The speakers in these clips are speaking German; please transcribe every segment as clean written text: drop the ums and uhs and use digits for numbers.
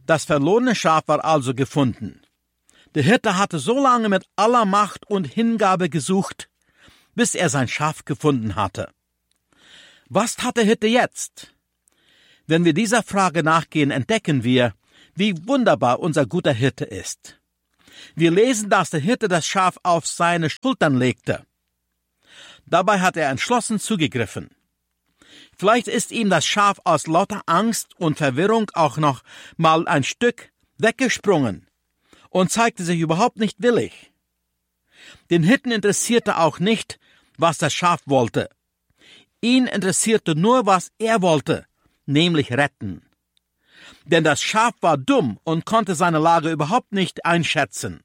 Das verlorene Schaf war also gefunden. Der Hirte hatte so lange mit aller Macht und Hingabe gesucht, bis er sein Schaf gefunden hatte. Was tat der Hirte jetzt? Wenn wir dieser Frage nachgehen, entdecken wir, wie wunderbar unser guter Hirte ist. Wir lesen, dass der Hirte das Schaf auf seine Schultern legte. Dabei hat er entschlossen zugegriffen. Vielleicht ist ihm das Schaf aus lauter Angst und Verwirrung auch noch mal ein Stück weggesprungen und zeigte sich überhaupt nicht willig. Den Hirten interessierte auch nicht, was das Schaf wollte. Ihn interessierte nur, was er wollte, nämlich retten. Denn das Schaf war dumm und konnte seine Lage überhaupt nicht einschätzen.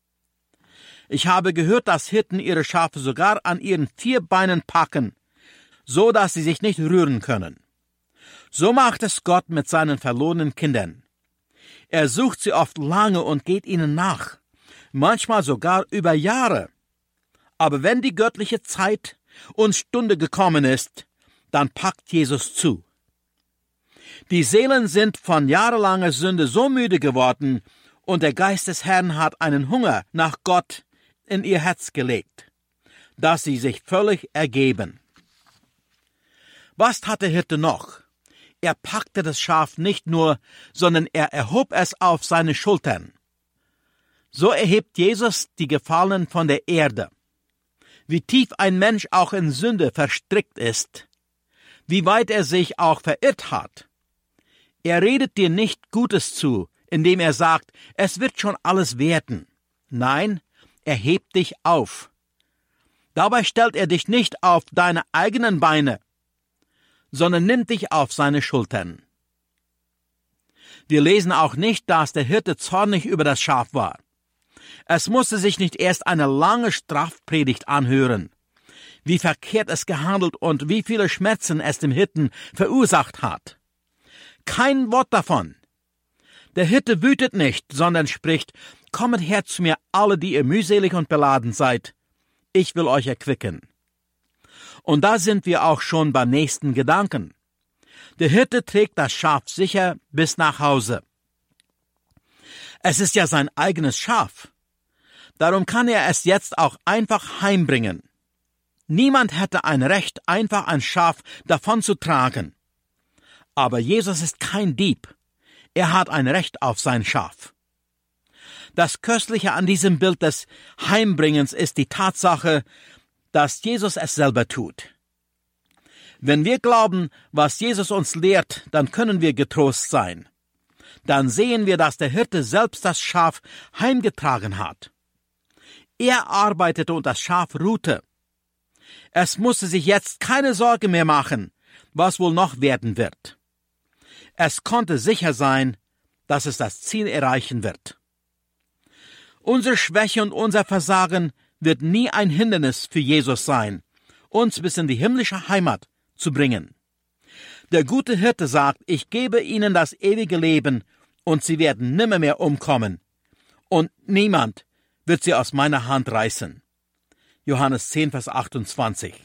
Ich habe gehört, dass Hirten ihre Schafe sogar an ihren 4 Beinen packen, so dass sie sich nicht rühren können. So macht es Gott mit seinen verlorenen Kindern. Er sucht sie oft lange und geht ihnen nach, manchmal sogar über Jahre. Aber wenn die göttliche Zeit und Stunde gekommen ist, dann packt Jesus zu. Die Seelen sind von jahrelanger Sünde so müde geworden, und der Geist des Herrn hat einen Hunger nach Gott in ihr Herz gelegt, dass sie sich völlig ergeben. Was tat der Hirte noch? Er packte das Schaf nicht nur, sondern er erhob es auf seine Schultern. So erhebt Jesus die Gefallenen von der Erde. Wie tief ein Mensch auch in Sünde verstrickt ist, wie weit er sich auch verirrt hat. Er redet dir nicht Gutes zu, indem er sagt, es wird schon alles werden. Nein, er hebt dich auf. Dabei stellt er dich nicht auf deine eigenen Beine, sondern nimmt dich auf seine Schultern. Wir lesen auch nicht, dass der Hirte zornig über das Schaf war. Es musste sich nicht erst eine lange Strafpredigt anhören, wie verkehrt es gehandelt und wie viele Schmerzen es dem Hirten verursacht hat. Kein Wort davon. Der Hirte wütet nicht, sondern spricht, kommet her zu mir alle, die ihr mühselig und beladen seid. Ich will euch erquicken. Und da sind wir auch schon beim nächsten Gedanken. Der Hirte trägt das Schaf sicher bis nach Hause. Es ist ja sein eigenes Schaf. Darum kann er es jetzt auch einfach heimbringen. Niemand hätte ein Recht, einfach ein Schaf davon zu tragen. Aber Jesus ist kein Dieb. Er hat ein Recht auf sein Schaf. Das Köstliche an diesem Bild des Heimbringens ist die Tatsache, dass Jesus es selber tut. Wenn wir glauben, was Jesus uns lehrt, dann können wir getrost sein. Dann sehen wir, dass der Hirte selbst das Schaf heimgetragen hat. Er arbeitete und das Schaf ruhte. Es musste sich jetzt keine Sorge mehr machen, was wohl noch werden wird. Es konnte sicher sein, dass es das Ziel erreichen wird. Unsere Schwäche und unser Versagen wird nie ein Hindernis für Jesus sein, uns bis in die himmlische Heimat zu bringen. Der gute Hirte sagt, ich gebe ihnen das ewige Leben und sie werden nimmermehr umkommen. Und niemand wird sie aus meiner Hand reißen. Johannes 10, Vers 28.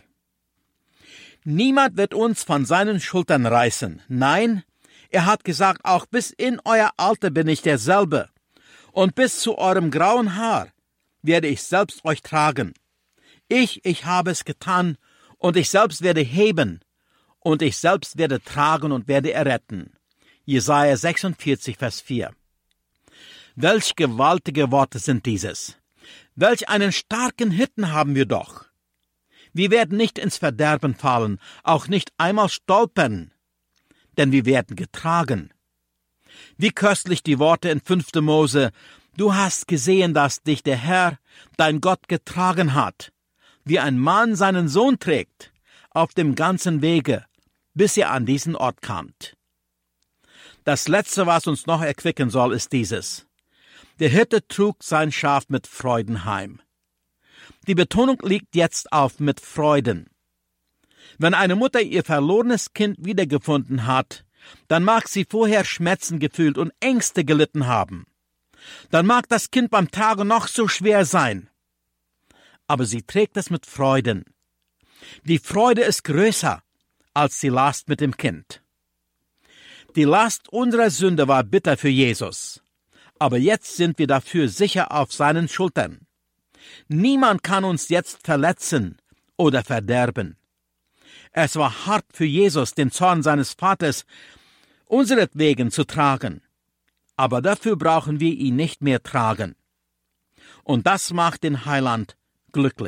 Niemand wird uns von seinen Schultern reißen. Nein, er hat gesagt, auch bis in euer Alter bin ich derselbe. Und bis zu eurem grauen Haar werde ich selbst euch tragen. Ich habe es getan, und ich selbst werde heben, und ich selbst werde tragen und werde erretten. Jesaja 46, Vers 4. Welch gewaltige Worte sind dieses! Welch einen starken Hirten haben wir doch! Wir werden nicht ins Verderben fallen, auch nicht einmal stolpern, denn wir werden getragen. Wie köstlich die Worte in 5. Mose, du hast gesehen, dass dich der Herr, dein Gott, getragen hat, wie ein Mann seinen Sohn trägt, auf dem ganzen Wege, bis ihr an diesen Ort kamt. Das Letzte, was uns noch erquicken soll, ist dieses. Der Hirte trug sein Schaf mit Freuden heim. Die Betonung liegt jetzt auf mit Freuden. Wenn eine Mutter ihr verlorenes Kind wiedergefunden hat, dann mag sie vorher Schmerzen gefühlt und Ängste gelitten haben. Dann mag das Kind beim Tragen noch so schwer sein. Aber sie trägt es mit Freuden. Die Freude ist größer als die Last mit dem Kind. Die Last unserer Sünde war bitter für Jesus, aber jetzt sind wir dafür sicher auf seinen Schultern. Niemand kann uns jetzt verletzen oder verderben. Es war hart für Jesus, den Zorn seines Vaters unseretwegen zu tragen, aber dafür brauchen wir ihn nicht mehr tragen. Und das macht den Heiland glücklich.